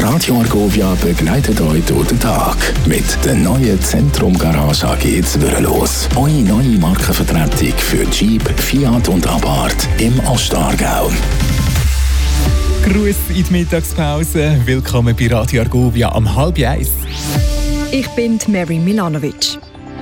Radio Argovia begleitet euch durch den Tag mit der neuen Zentrum Garage AG Zwirrelos. Eure neue Markenvertretung für Jeep, Fiat und Abarth im Ostthurgau. Gruß in die Mittagspause. Willkommen bei Radio Argovia am 12:30. Ich bin Mary Milanovic.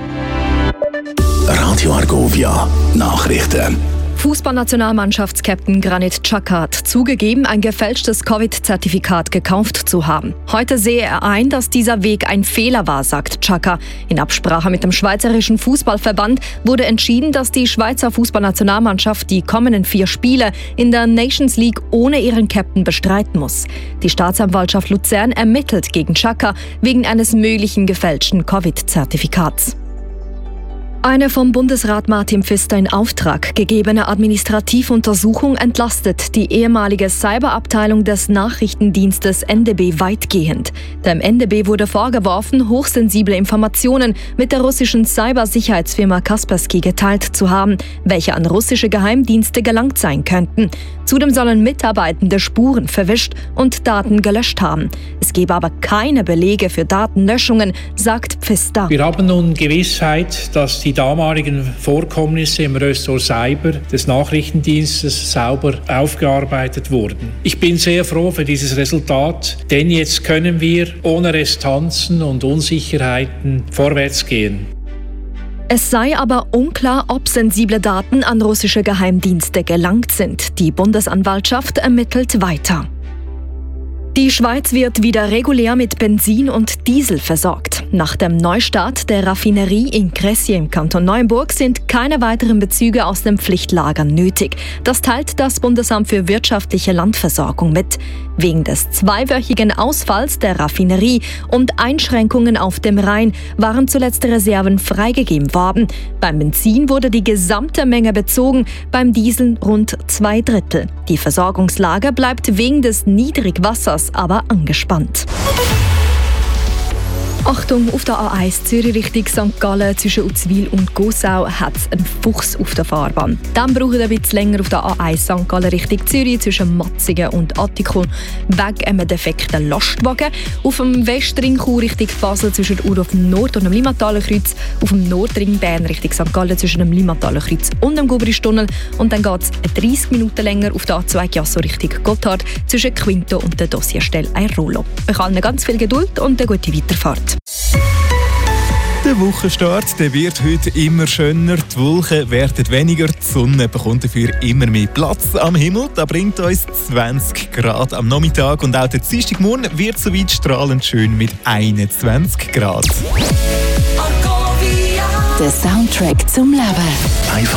Radio Argovia Nachrichten. Fußballnationalmannschaftskapitän Granit Xhaka hat zugegeben, ein gefälschtes Covid-Zertifikat gekauft zu haben. Heute sehe er ein, dass dieser Weg ein Fehler war, sagt Xhaka. In Absprache mit dem Schweizerischen Fußballverband wurde entschieden, dass die Schweizer Fußballnationalmannschaft die kommenden 4 Spiele in der Nations League ohne ihren Captain bestreiten muss. Die Staatsanwaltschaft Luzern ermittelt gegen Xhaka wegen eines möglichen gefälschten Covid-Zertifikats. Eine vom Bundesrat Martin Pfister in Auftrag gegebene Administrativuntersuchung entlastet die ehemalige Cyberabteilung des Nachrichtendienstes NDB weitgehend. Dem NDB wurde vorgeworfen, hochsensible Informationen mit der russischen Cybersicherheitsfirma Kaspersky geteilt zu haben, welche an russische Geheimdienste gelangt sein könnten. Zudem sollen Mitarbeitende Spuren verwischt und Daten gelöscht haben. Es gebe aber keine Belege für Datenlöschungen, sagt Pfister. Wir haben nun Gewissheit, dass die damaligen Vorkommnisse im Ressort Cyber des Nachrichtendienstes sauber aufgearbeitet wurden. Ich bin sehr froh für dieses Resultat, denn jetzt können wir ohne Restanzen und Unsicherheiten vorwärts gehen. Es sei aber unklar, ob sensible Daten an russische Geheimdienste gelangt sind. Die Bundesanwaltschaft ermittelt weiter. Die Schweiz wird wieder regulär mit Benzin und Diesel versorgt. Nach dem Neustart der Raffinerie in Cressier im Kanton Neuenburg sind keine weiteren Bezüge aus den Pflichtlagern nötig. Das teilt das Bundesamt für wirtschaftliche Landversorgung mit. Wegen des 2-wöchigen Ausfalls der Raffinerie und Einschränkungen auf dem Rhein waren zuletzt Reserven freigegeben worden. Beim Benzin wurde die gesamte Menge bezogen, beim Diesel rund 2/3. Die Versorgungslage bleibt wegen des Niedrigwassers aber angespannt. Achtung, auf der A1 Zürich Richtung St. Gallen zwischen Uzwil und Gossau hat es einen Fuchs auf der Fahrbahn. Dann braucht es ein bisschen länger auf der A1 St. Gallen Richtung Zürich zwischen Matzingen und Attikon wegen einem defekten Lastwagen. Auf dem Westring Chur Richtung Basel zwischen Urhof Nord und dem Limataler Kreuz. Auf dem Nordring Bern Richtung St. Gallen zwischen dem Limataler Kreuz und dem Gubristunnel. Und dann geht es 30 Minuten länger auf der A2 Chiasso Richtung Gotthard zwischen Quinto und der Dossierstelle Airolo. Ich allen ganz viel Geduld und eine gute Weiterfahrt. Der Wochenstart der wird heute immer schöner, die Wolken werden weniger, die Sonne bekommt dafür immer mehr Platz am Himmel. Das bringt uns 20 Grad am Nachmittag und auch der Dienstagmorgen wird soweit strahlend schön mit 21 Grad. Der Soundtrack zum Leben.